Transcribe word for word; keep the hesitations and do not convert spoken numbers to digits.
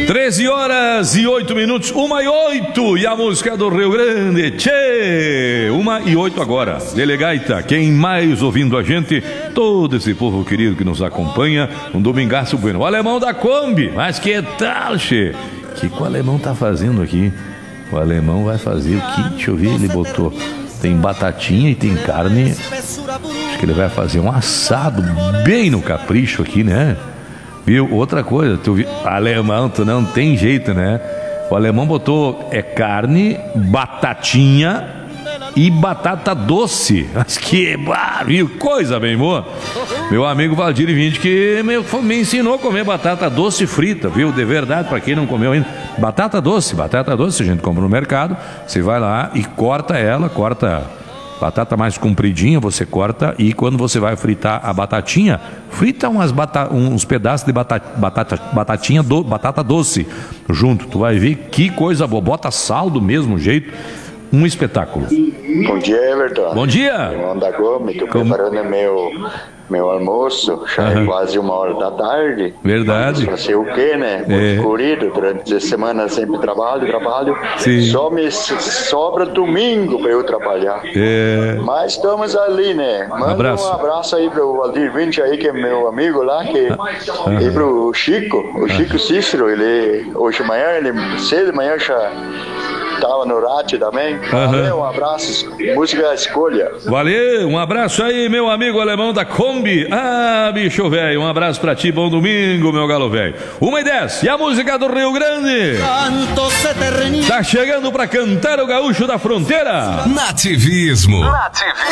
treze horas e oito minutos, uma e oito, e a música do Rio Grande, tchê, uma e oito agora. Delegaita, quem mais ouvindo a gente, todo esse povo querido que nos acompanha, um domingaço bueno. O alemão da Kombi, mas que tal, che? O que, que o alemão tá fazendo aqui? O alemão vai fazer o que? Deixa eu ver, ele botou, tem batatinha e tem carne, acho que ele vai fazer um assado bem no capricho aqui, né? Viu? Outra coisa, tu viu? Alemão, tu não tem jeito, né? O alemão botou é carne, batatinha e batata doce. Mas que viu? Coisa bem boa. Meu amigo Valdir Vinte que me, me ensinou a comer batata doce frita, viu? De verdade, para quem não comeu ainda. Batata doce, batata doce, a gente compra no mercado, você vai lá e corta ela, corta batata mais compridinha, você corta, e quando você vai fritar a batatinha, frita umas bata, uns pedaços de batata, batata, batatinha do, batata doce junto, tu vai ver que coisa boa, bota sal do mesmo jeito, um espetáculo. Bom dia, Everton. Bom dia. Irmão da Gomes, tô Como... preparando meu, meu almoço, já uhum. é quase uma hora da tarde. Verdade. Pra ser o quê, né? Muito é. corrido, durante a semana sempre trabalho, trabalho. Sim. Só me sobra domingo pra eu trabalhar. É. Mas estamos ali, né? Manda um abraço, um abraço aí pro Valdir Vinte aí, que é meu amigo lá, que... Uhum. E pro Chico, o Chico Cícero, ele, hoje de manhã, ele cedo de manhã já... Tava no rádio também. Valeu, uhum. um abraço. Música escolha. Valeu, um abraço aí, meu amigo alemão da Kombi. Ah, bicho velho, um abraço pra ti, bom domingo, meu galo velho. Uma e dez, e a música do Rio Grande? Tá chegando pra cantar o gaúcho da fronteira. Nativismo. Nativismo.